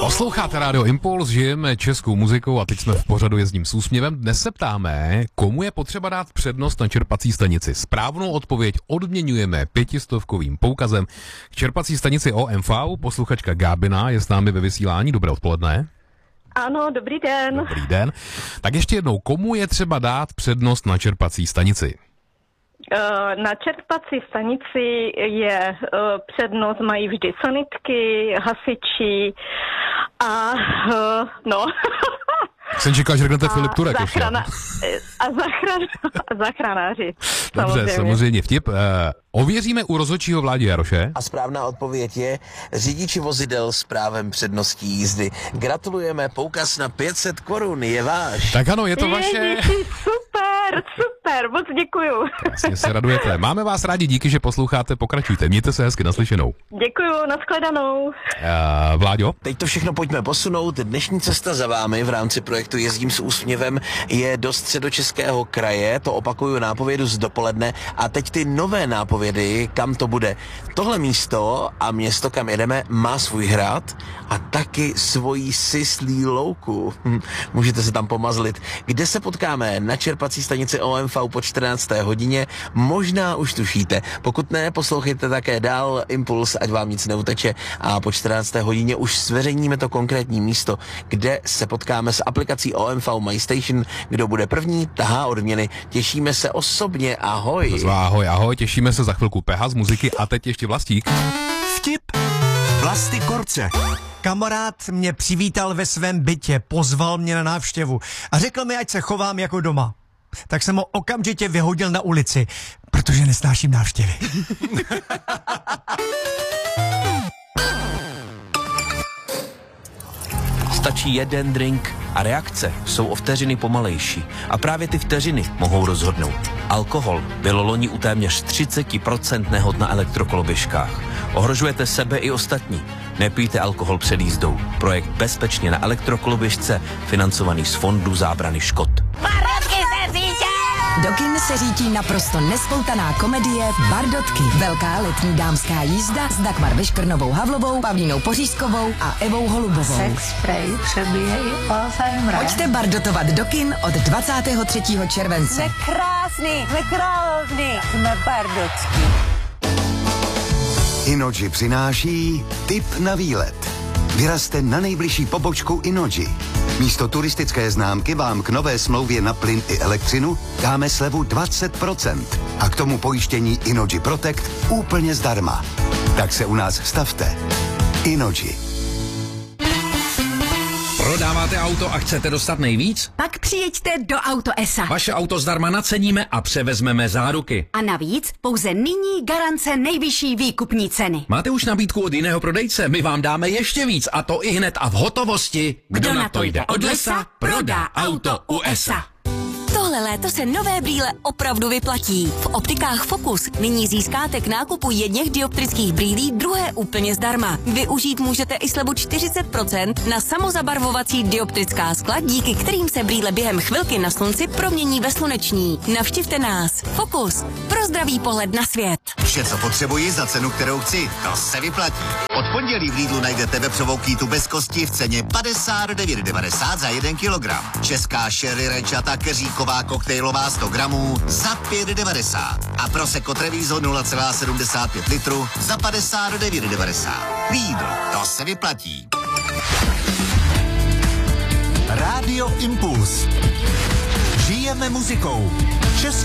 Posloucháte Rádio Impuls, žijeme českou muzikou a teď jsme v pořadu Jezdím s úsměvem. Dnes se ptáme, komu je potřeba dát přednost na čerpací stanici. Správnou odpověď odměňujeme 500kovým poukazem k čerpací stanici OMV. Posluchačka Gábina je s námi ve vysílání. Dobré odpoledne. Ano, dobrý den. Dobrý den. Tak ještě jednou, komu je třeba dát přednost na čerpací stanici? Na čerpací stanici je přednost, mají vždy sanitky, hasiči a no. Jsem čekal, že řeknete Filip Turek ještě. Záchranáři. Dobře, samozřejmě vtip. Ověříme u rozhodčího Vládi Jaroše. A správná odpověď je řidiči vozidel s právem předností jízdy. Gratulujeme, poukaz na 500 korun je váš. Tak ano, je to vaše. Ježiši, super, moc děkuju. Krásně se radujete. Máme vás rádi, díky, že posloucháte, pokračujte. Mějte se hezky, naslyšenou. Děkuju, nashledanou. Vláďo? Teď to všechno pojďme posunout. Dnešní cesta za vámi v rámci projektu Jezdím s úsměvem je do Středočeského kraje. To opakuju nápovědu z dopoledne. A teď ty nové nápovědy, kam to bude. Tohle místo a město, kam jedeme, má svůj hrad a taky svoji syslí louku. Můžete se tam pomazlit. Kde se potkáme? Na čerpací stanici OMV po 14. hodině. Možná už tušíte. Pokud ne, poslouchejte také dál Impuls, ať vám nic neuteče. A po 14. hodině už zveřejníme to konkrétní místo, kde se potkáme s aplikací OMV My Station. Kdo bude první, tahá odměny. Těšíme se osobně. Ahoj. Ahoj, těšíme se za chvilku. Peha z muziky a teď ještě Vlastík. Vtip. Vlasty Korce. Kamarád mě přivítal ve svém bytě, pozval mě na návštěvu a řekl mi, ať se chovám jako doma. Tak jsem ho okamžitě vyhodil na ulici, protože nesnáším návštěvy. Stačí jeden drink a reakce jsou o vteřiny pomalejší. A právě ty vteřiny mohou rozhodnout. Alkohol bylo loni u téměř 30% nehod na elektrokoloběžkách. Ohrožujete sebe i ostatní. Nepijte alkohol před jízdou. Projekt Bezpečně na elektrokoloběžce, financovaný z Fondu zábrany škod. Do kin se řítí naprosto nespoutaná komedie Bardotky. Velká letní dámská jízda s Dagmar Veškrnovou Havlovou, Pavlínou Pořízkovou a Evou Holubovou. Sex spray přebíje i Alzheimer. Pojďte bardotovat do kin od 23. července. Jsme krásný, jsme bardotský. Inoji přináší tip na výlet. Vyrazte na nejbližší pobočku Inoji. Místo turistické známky vám k nové smlouvě na plyn i elektřinu dáme slevu 20% a k tomu pojištění Inoji Protect úplně zdarma. Tak se u nás stavte. Inoji. Prodáváte auto a chcete dostat nejvíc? Pak přijeďte do Auto ESA. Vaše auto zdarma naceníme a převezmeme záruky. A navíc pouze nyní garance nejvyšší výkupní ceny. Máte už nabídku od jiného prodejce? My vám dáme ještě víc a to i hned a v hotovosti. Kdo na to jde od lesa, prodá auto u ESA. Tohle léto se nové brýle opravdu vyplatí. V optikách Focus nyní získáte k nákupu jedněch dioptrických brýlí druhé úplně zdarma. Využít můžete i slevu 40% na samozabarvovací dioptrická skla, díky kterým se brýle během chvilky na slunci promění ve sluneční. Navštivte nás. Focus. Pro zdravý pohled na svět. Vše, co potřebuji za cenu, kterou chci. To se vyplatí. Od pondělí v Lidlu najdete vepřovou kýtu bez kosti v ceně 59,90 za 1 kilogram. Česká sherry rajčata keříková koktejlová 100 gramů za 5,90. A Prosecco Treviso 0,75 litru za 59,90. Lidl, to se vyplatí. Rádio Impuls. Žijeme muzikou.